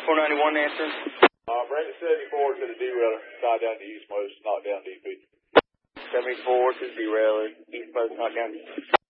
491 answer. Bring the 74 to the derailer, side down to eastmost, knock down DP. 74 to the derailer, eastmost, knock down.